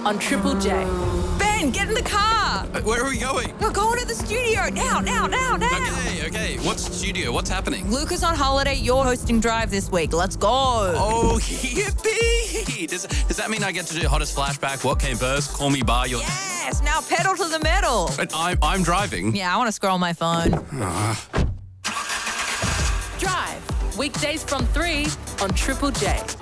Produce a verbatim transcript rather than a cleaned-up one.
on Triple J. Ben, get in the car. Uh, Where are we going? We're going to the studio. Now, now, now, now. Okay, okay. What's studio? What's happening? Luke is on holiday. You're hosting Drive this week. Let's go. Oh, yippee! Does, does that mean I get to do hottest flashback? What came first? Call me by your... Yes, now pedal to the metal. But I'm, I'm driving. Yeah, I want to scroll my phone. Drive, weekdays from three on Triple J.